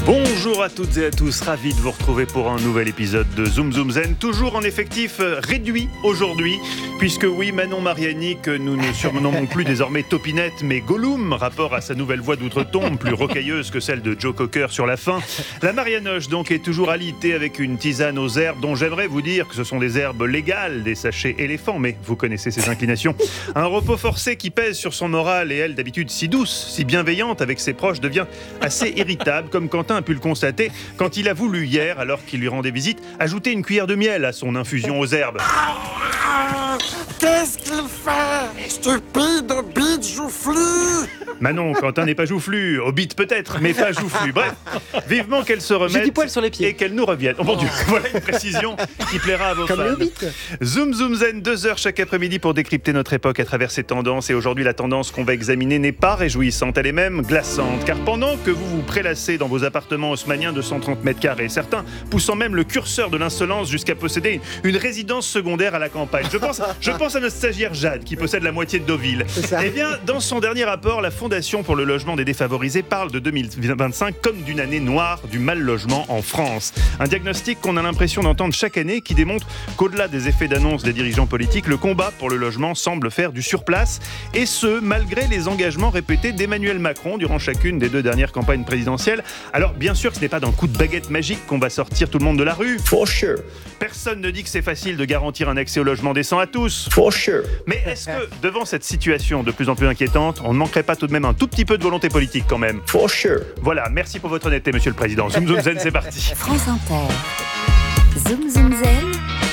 Bonjour à toutes et à tous, ravi de vous retrouver pour un nouvel épisode de Zoom Zoom Zen, toujours en effectif réduit aujourd'hui, puisque oui, Manon Mariani, que nous ne surnommons plus désormais Topinette, mais Gollum, rapport à sa nouvelle voix d'outre-tombe, plus rocailleuse que celle de Joe Cocker sur la fin. La Marianoche donc est toujours alitée avec une tisane aux herbes, dont j'aimerais vous dire que ce sont des herbes légales, des sachets éléphants, mais vous connaissez ses inclinations. Un repos forcé qui pèse sur son moral, et elle, d'habitude si douce, si bienveillante avec ses proches, devient assez irritable, comme Quentin a pu le constater quand il a voulu hier, alors qu'il lui rendait visite, ajouter une cuillère de miel à son infusion aux herbes. Qu'est-ce qu'il fait? Stupide, bite, joufflu! Manon, Quentin n'est pas joufflu, au bite peut-être, mais pas joufflu. Bref, vivement qu'elle se remette. J'ai du poil sur les pieds. Et qu'elle nous revienne. Oh mon Dieu, voilà une précision qui plaira à vos Comme fans. le Hobbit. Zoom Zoom Zen, 2 heures chaque après-midi pour décrypter notre époque à travers ses tendances. Et aujourd'hui, la tendance qu'on va examiner n'est pas réjouissante, elle est même glaçante. Car pendant que vous vous prélassez dans vos appartements haussmanniens de 130 mètres carrés, certains poussant même le curseur de l'insolence jusqu'à posséder une résidence secondaire à la campagne. Je pense à notre stagiaire Jade, qui possède la moitié de Deauville. Eh bien, dans son dernier rapport, la Fondation pour le logement des défavorisés parle de 2025 comme d'une année noire du mal logement en France. Un diagnostic qu'on a l'impression d'entendre chaque année qui démontre qu'au-delà des effets d'annonce des dirigeants politiques, le combat pour le logement semble faire du surplace, et ce, malgré les engagements répétés d'Emmanuel Macron durant chacune des 2 dernières campagnes présidentielles. Alors, bien sûr, ce n'est pas d'un coup de baguette magique qu'on va sortir tout le monde de la rue. For sure. Personne ne dit que c'est facile de garantir un accès au logement décent à tous. For sure. Mais est-ce que, devant cette situation de plus en plus inquiétante, on ne manquerait pas tout de même un tout petit peu de volonté politique quand même? For sure. Voilà, merci pour votre honnêteté, Monsieur le Président. Zoom Zoom Zen, c'est parti. France Inter. Zoom Zoom Zen.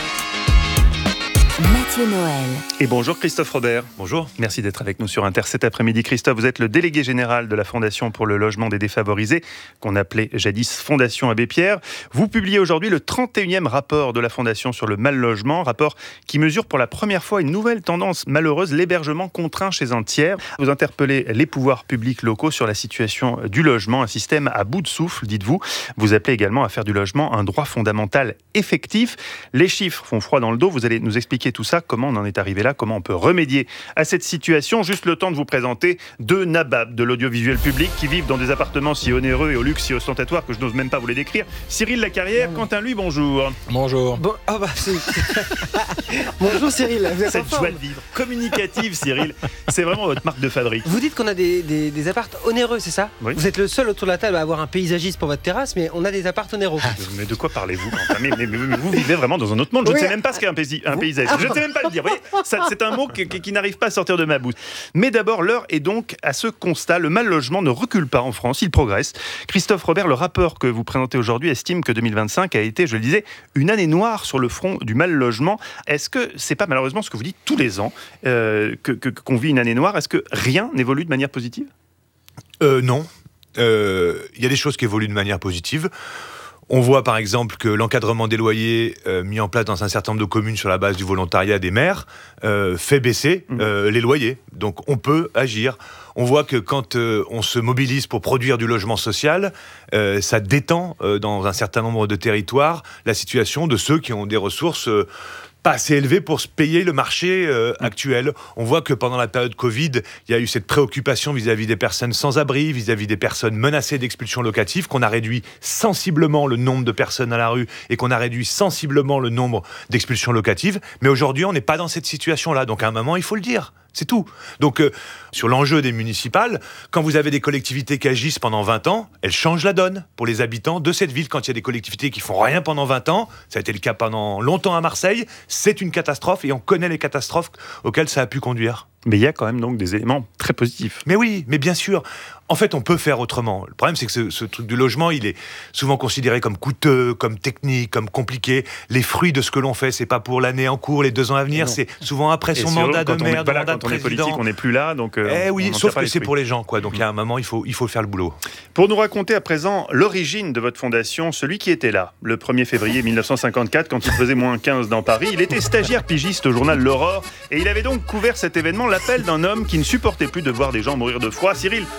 Mathieu Noël. Et bonjour Christophe Robert. Bonjour. Merci d'être avec nous sur Inter cet après-midi. Christophe, vous êtes le délégué général de la Fondation pour le logement des défavorisés, qu'on appelait jadis Fondation Abbé Pierre. Vous publiez aujourd'hui le 31e rapport de la Fondation sur le mal logement, rapport qui mesure pour la première fois une nouvelle tendance malheureuse, l'hébergement contraint chez un tiers. Vous interpellez les pouvoirs publics locaux sur la situation du logement, un système à bout de souffle, dites-vous. Vous appelez également à faire du logement un droit fondamental effectif. Les chiffres font froid dans le dos. Vous allez nous expliquer tout ça, comment on en est arrivé là, comment on peut remédier à cette situation. Juste le temps de vous présenter 2 nababs de l'audiovisuel public qui vivent dans des appartements si onéreux et au luxe si ostentatoire que je n'ose même pas vous les décrire. Cyril Lacarrière, Quentin lui, bonjour. Bonjour. Bon, bonjour Cyril, vous êtes en Cette forme. joie de vivre communicative, Cyril, c'est vraiment votre marque de fabrique. Vous dites qu'on a des appartes onéreux, c'est ça? Oui. Vous êtes le seul autour de la table à avoir un paysagiste pour votre terrasse, mais on a des appartes onéreux. Mais de quoi parlez-vous, Quentin? mais vous vivez vraiment dans un autre monde. Je ne sais même pas ce qu'est un paysage. Je ne sais même pas le dire. Vous voyez, c'est un mot qui n'arrive pas à sortir de ma bouche. Mais d'abord, l'heure est donc à ce constat. Le mal logement ne recule pas en France, il progresse. Christophe Robert, le rapport que vous présentez aujourd'hui estime que 2025 a été, je le disais, une année noire sur le front du mal logement. Est-ce que c'est pas malheureusement ce que vous dites tous les ans, qu'on vit une année noire? Est-ce que rien n'évolue de manière positive? Non. Il y a des choses qui évoluent de manière positive. On voit par exemple que l'encadrement des loyers mis en place dans un certain nombre de communes sur la base du volontariat des maires fait baisser les loyers. Donc on peut agir. On voit que quand on se mobilise pour produire du logement social, ça détend dans un certain nombre de territoires la situation de ceux qui ont des ressources pas assez élevé pour se payer le marché actuel. On voit que pendant la période Covid, il y a eu cette préoccupation vis-à-vis des personnes sans abri, vis-à-vis des personnes menacées d'expulsion locative, qu'on a réduit sensiblement le nombre de personnes à la rue et qu'on a réduit sensiblement le nombre d'expulsions locatives. Mais aujourd'hui, on n'est pas dans cette situation-là. Donc à un moment, il faut le dire. C'est tout. Donc, sur l'enjeu des municipales, quand vous avez des collectivités qui agissent pendant 20 ans, elles changent la donne pour les habitants de cette ville. Quand il y a des collectivités qui font rien pendant 20 ans, ça a été le cas pendant longtemps à Marseille, c'est une catastrophe et on connaît les catastrophes auxquelles ça a pu conduire. Mais il y a quand même donc des éléments très positifs. Mais oui, mais bien sûr. En fait, on peut faire autrement. Le problème, c'est que ce truc du logement, il est souvent considéré comme coûteux, comme technique, comme compliqué. Les fruits de ce que l'on fait, c'est pas pour l'année en cours, les 2 ans à venir, c'est souvent après son mandat de maire, mandat de président. Quand on est politique, on n'est plus là, donc. Oui, sauf que c'est pour les gens, quoi. Donc il y a un moment, il faut faire le boulot. Pour nous raconter à présent l'origine de votre fondation, celui qui était là, le 1er février 1954, quand il faisait moins 15 dans Paris, il était stagiaire pigiste au journal L'Aurore, et il avait donc couvert cet événement, l'appel d'un homme qui ne supportait plus de voir des gens mourir de froid. Cyril, ne l'oubliez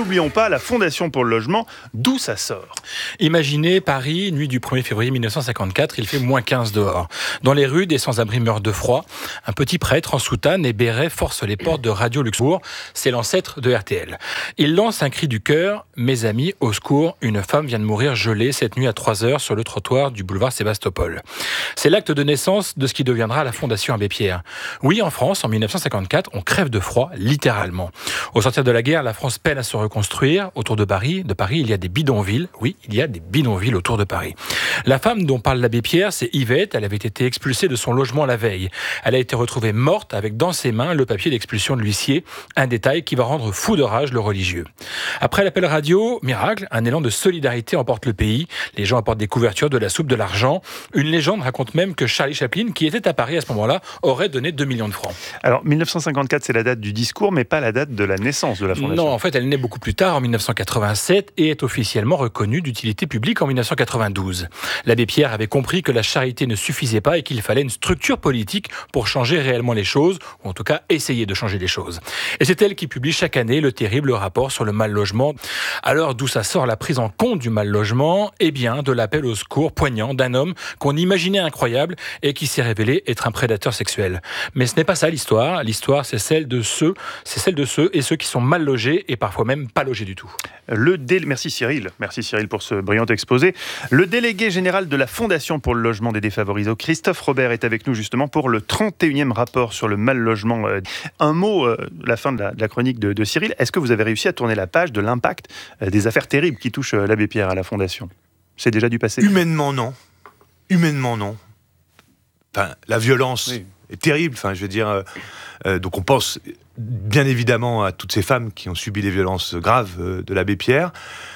n'oublions pas la Fondation pour le logement, d'où ça sort. Imaginez Paris, nuit du 1er février 1954, il fait moins 15 dehors. Dans les rues, des sans-abri meurent de froid. Un petit prêtre en soutane et béret force les portes de Radio Luxembourg. C'est l'ancêtre de RTL. Il lance un cri du cœur. Mes amis, au secours, une femme vient de mourir gelée cette nuit à 3h sur le trottoir du boulevard Sébastopol. C'est l'acte de naissance de ce qui deviendra la Fondation Abbé Pierre. Oui, en France, en 1954, on crève de froid, littéralement. Au sortir de la guerre, la France peine à se reconstruire. Autour de Paris, il y a des bidonvilles. Oui, il y a des bidonvilles autour de Paris. La femme dont parle l'abbé Pierre, c'est Yvette. Elle avait été expulsée de son logement la veille. Elle a été retrouvée morte avec dans ses mains le papier d'expulsion de l'huissier. Un détail qui va rendre fou de rage le religieux. Après l'appel radio, miracle, un élan de solidarité emporte le pays. Les gens apportent des couvertures, de la soupe, de l'argent. Une légende raconte même que Charlie Chaplin, qui était à Paris à ce moment-là, aurait donné 2 millions de francs. Alors, 1954, c'est la date du discours, mais pas la date de la naissance de la Fondation. Non, en fait, elle naît beaucoup plus tard, en 1987, et est officiellement reconnue d'utilité publique en 1992. L'abbé Pierre avait compris que la charité ne suffisait pas et qu'il fallait une structure politique pour changer réellement les choses, ou en tout cas essayer de changer les choses. Et c'est elle qui publie chaque année le terrible rapport sur le mal-logement. Alors, d'où ça sort la prise en compte du mal-logement ? Eh bien, de l'appel au secours poignant d'un homme qu'on imaginait incroyable et qui s'est révélé être un prédateur sexuel. Mais ce n'est pas ça l'histoire. L'histoire, c'est celle de ceux et ceux qui sont mal logés et parfois même pas logés du tout. Merci Cyril pour ce brillant exposé. Le délégué général de la Fondation pour le logement des défavorisés, Christophe Robert, est avec nous justement pour le 31e rapport sur le mal-logement. Un mot, la fin de la chronique de Cyril. Est-ce que vous avez réussi à tourner la page de l'impact des affaires terribles qui touchent l'abbé Pierre à la Fondation ? C'est déjà du passé ? Humainement, non. Enfin, la violence est terrible. Enfin, je veux dire, donc on pense bien évidemment à toutes ces femmes qui ont subi des violences graves de l'abbé Pierre.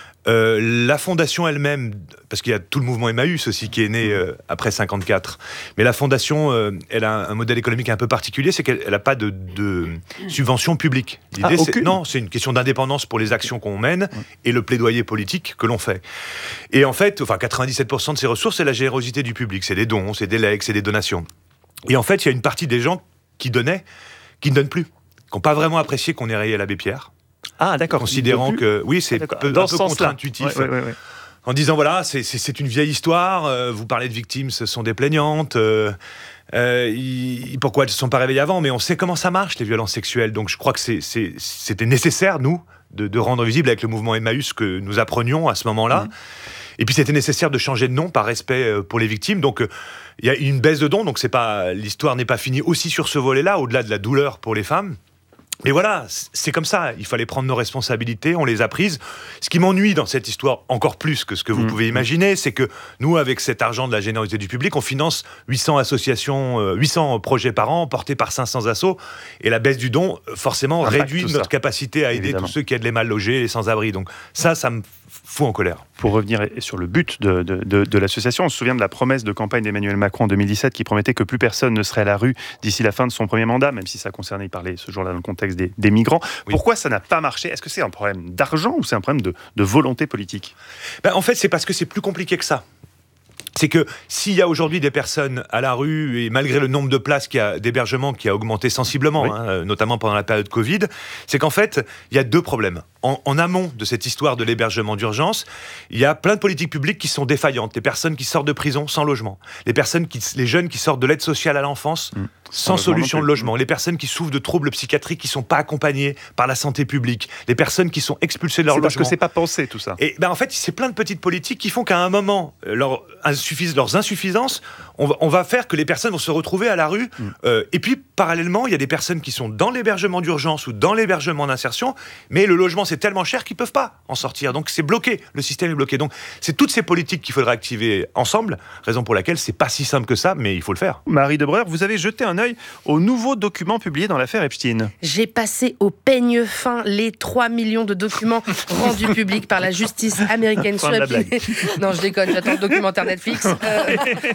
La Fondation elle-même, parce qu'il y a tout le mouvement Emmaüs aussi qui est né après 54, mais la Fondation, elle a un modèle économique un peu particulier, c'est qu'elle n'a pas de subvention publique. L'idée, c'est une question d'indépendance pour les actions qu'on mène et le plaidoyer politique que l'on fait. Et en fait, 97% de ses ressources, c'est la générosité du public, c'est des dons, c'est des legs, c'est des donations. Et en fait, il y a une partie des gens qui donnaient, qui ne donnent plus, qui n'ont pas vraiment apprécié qu'on ait rayé l'abbé Pierre. Ah, d'accord. Considérant que, c'est un peu contre-intuitif. Ouais. En disant, voilà, c'est une vieille histoire, vous parlez de victimes, ce sont des plaignantes, pourquoi elles ne se sont pas réveillées avant, mais on sait comment ça marche, les violences sexuelles. Donc je crois que c'était nécessaire, nous, de rendre visible avec le mouvement Emmaüs que nous apprenions à ce moment-là. Et puis c'était nécessaire de changer de nom par respect pour les victimes. Donc il y a une baisse de dons, donc l'histoire n'est pas finie aussi sur ce volet-là, au-delà de la douleur pour les femmes. Mais voilà, c'est comme ça, il fallait prendre nos responsabilités, on les a prises. Ce qui m'ennuie dans cette histoire, encore plus que ce que vous pouvez imaginer, c'est que nous, avec cet argent de la générosité du public, on finance 800 associations, 800 projets par an, portés par 500 assos, et la baisse du don, forcément, réduit notre capacité à aider tous ceux qui aident les mal logés, les sans-abri. Donc ça me fout en colère. Pour revenir sur le but de l'association, on se souvient de la promesse de campagne d'Emmanuel Macron en 2017 qui promettait que plus personne ne serait à la rue d'ici la fin de son premier mandat, même si ça concernait, il parlait ce jour-là dans le contexte des migrants. Oui. Pourquoi ça n'a pas marché ? Est-ce que c'est un problème d'argent ou c'est un problème de volonté politique ? En fait, c'est parce que c'est plus compliqué que ça. C'est que s'il y a aujourd'hui des personnes à la rue, et malgré le nombre de places d'hébergement qui a augmenté sensiblement, notamment pendant la période Covid, c'est qu'en fait, il y a deux problèmes. En amont de cette histoire de l'hébergement d'urgence, il y a plein de politiques publiques qui sont défaillantes. Les personnes qui sortent de prison sans logement. Les jeunes qui sortent de l'aide sociale à l'enfance sans solution de logement. Les personnes qui souffrent de troubles psychiatriques qui ne sont pas accompagnées par la santé publique. Les personnes qui sont expulsées de leur logement. C'est parce que c'est pas pensé tout ça. Et en fait, c'est plein de petites politiques qui font qu'à un moment, leurs insuffisances, on va faire que les personnes vont se retrouver à la rue. Et puis, parallèlement, il y a des personnes qui sont dans l'hébergement d'urgence ou dans l'hébergement d'insertion, mais le logement, c'est tellement cher qu'ils ne peuvent pas en sortir. Donc, c'est bloqué. Le système est bloqué. Donc, c'est toutes ces politiques qu'il faudra activer ensemble, raison pour laquelle c'est pas si simple que ça, mais il faut le faire. Marie Debreur, vous avez jeté un œil aux nouveaux documents publiés dans l'affaire Epstein. J'ai passé au peigne fin les 3 millions de documents rendus publics par la justice américaine. Non, je déconne, j'attends le documentaire Netflix. Moi, les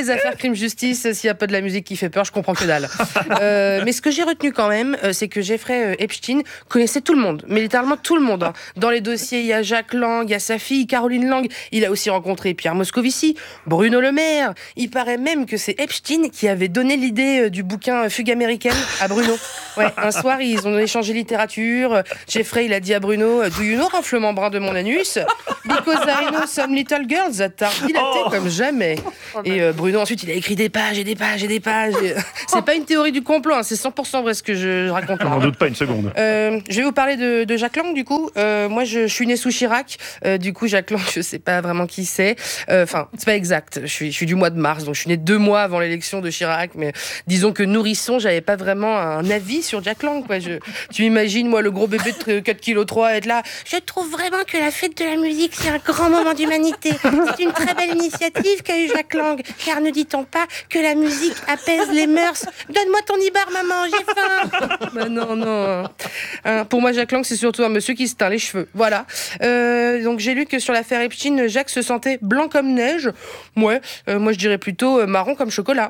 les affaires crime-justice, s'il n'y a pas de la musique qui fait peur, je comprends que dalle. Mais ce que j'ai retenu quand même, c'est que Jeffrey Epstein connaissait tout le monde, mais littéralement tout le monde. Hein. Dans les dossiers, il y a Jack Lang, il y a sa fille Caroline Lang, il a aussi rencontré Pierre Moscovici, Bruno Le Maire. Il paraît même que c'est Epstein qui avait donné l'idée du bouquin Fugue américaine à Bruno. Ouais, un soir, ils ont échangé littérature. Jeffrey, il a dit à Bruno, Do you know renflement brun de mon anus? Because I know some little girls that are dilatées comme jamais. Et Bruno, ensuite, il a écrit des pages et des pages et des pages. C'est pas une théorie du complot, hein, c'est 100% vrai ce que je raconte là. On n'en doute pas une seconde. Je vais vous parler de Jack Lang, du coup. Moi, je suis née sous Chirac. Du coup, Jack Lang, je sais pas vraiment qui c'est. Enfin, c'est pas exact. Je suis du mois de mars, donc je suis née 2 mois avant l'élection de Chirac. Mais disons que nourrisson, j'avais pas vraiment un avis sur Jack Lang, quoi. Tu imagines, moi, le gros bébé de 4,3 kg être là. Je trouve vraiment que la fête de la musique, c'est un grand moment d'humanité. C'est une très belle initiative qu'a eu Jack Lang. Car ne dit-on pas que la musique apaise les mœurs? Donne-moi ton ibar, maman, j'ai faim. Bah non. Pour moi, Jack Lang, c'est surtout un monsieur qui se teint les cheveux. Voilà. Donc j'ai lu que sur l'affaire Epstein, Jacques se sentait blanc comme neige. Ouais, moi je dirais plutôt marron comme chocolat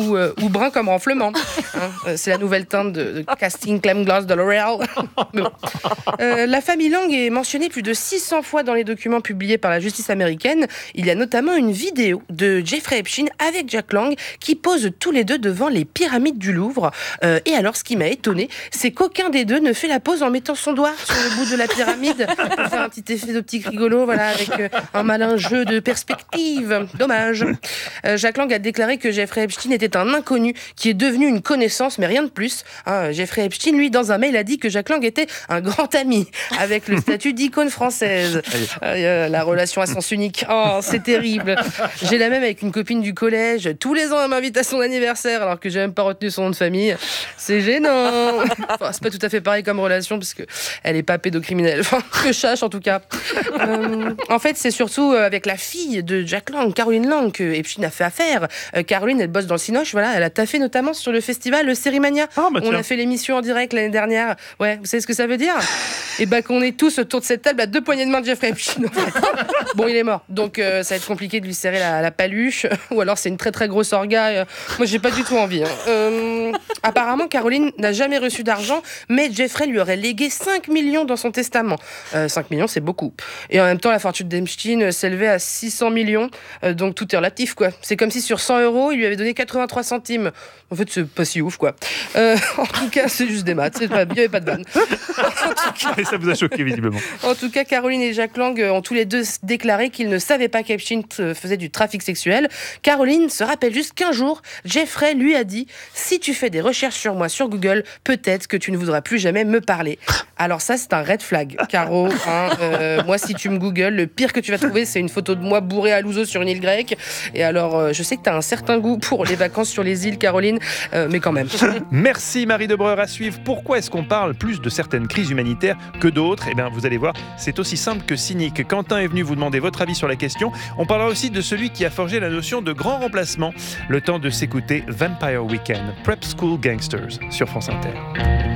ou brun comme renflement. C'est la nouvelle teinte de casting Clem Glass de L'Oréal. Mais bon. La famille Lang est mentionnée plus de 600 fois dans les documents publiés par la justice américaine. Il y a notamment une vidéo de Jeffrey Epstein avec Jack Lang qui posent tous les deux devant les pyramides du Louvre. Et alors, ce qui m'a étonné, c'est qu'aucun des deux ne fait la pose en mettant son doigt sur le bout de la pyramide pour faire un petit effet d'optique rigolo, voilà, avec un malin jeu de perspective. Dommage. Jack Lang a déclaré que Jeffrey Epstein était un inconnu qui est devenu une connaissance, mais rien de plus. Jeffrey Epstein, lui, dans un mail, a dit que Jack Lang était un grand ami, avec le statut d'icône française. La relation à sens unique. Oh, c'est terrible. J'ai la même avec une copine du collège. Tous les ans, elle m'invite à son anniversaire, alors que j'ai même pas retenu son nom de famille. C'est gênant. Enfin, c'est pas tout à fait pareil comme relation, parce que elle est pas pédocriminelle. Enfin, que je sache, en tout cas. En fait, c'est surtout avec la fille de Jack Lang, Caroline Lang, que Epstein a fait affaire. Caroline, elle bosse dans le Cinoche, voilà. Elle a taffé notamment sur le festival Sérimania. On a fait l'émission en direct l'année dernière. Ouais, vous savez ce que ça veut dire? Et bah qu'on est tous autour de cette table à 2 poignées de main de Jeffrey Epstein. En fait. Bon, il est mort, donc ça va être compliqué de lui serrer la paluche, ou alors c'est une très très grosse orga. Moi, j'ai pas du tout envie. Apparemment, Caroline n'a jamais reçu d'argent, mais Jeffrey lui aurait légué 5 millions dans son testament. 5 millions, c'est beaucoup. Et en même temps, la fortune d'Epstein s'élevait à 600 millions, donc tout est relatif, quoi. C'est comme si sur 100 €, il lui avait donné 83 centimes. En fait, c'est pas si ouf, quoi. En tout cas, c'est juste des maths, il n'y avait pas de vanne. Et ça vous a choqué, visiblement. En tout cas, Caroline et Jack Lang ont tous les deux déclaré qu'ils ne savaient pas qu'Epstein faisait du trafic sexuel. Caroline se rappelle juste qu'un jour, Jeffrey lui a dit « Si tu fais des recherches sur moi sur Google, peut-être que tu ne voudras plus jamais me parler. » Alors ça, c'est un red flag, Caro. Moi, si tu me googles, le pire que tu vas trouver, c'est une photo de moi bourré à l'ouzo sur une île grecque. Et alors, je sais que tu as un certain goût pour les vacances sur les îles, Caroline, mais quand même. Merci Marie Debreur. À suivre. Pourquoi est-ce qu'on parle plus de certaines crises humanitaires que d'autres? Eh bien, vous allez voir, c'est aussi simple que cynique. Quentin est venu vous demander votre avis sur la question. On parlera aussi de celui qui a forgé la notion de grand remplacement. Le temps de s'écouter Vampire Weekend, Prep School Gangsters sur France Inter.